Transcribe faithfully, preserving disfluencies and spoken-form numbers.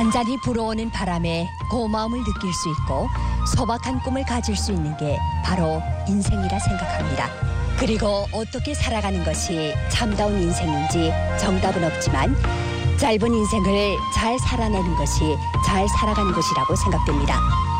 잔잔히 불어오는 바람에 고마움을 느낄 수 있고 소박한 꿈을 가질 수 있는 게 바로 인생이라 생각합니다. 그리고 어떻게 살아가는 것이 참다운 인생인지 정답은 없지만 짧은 인생을 잘 살아내는 것이 잘 살아가는 것이라고 생각됩니다.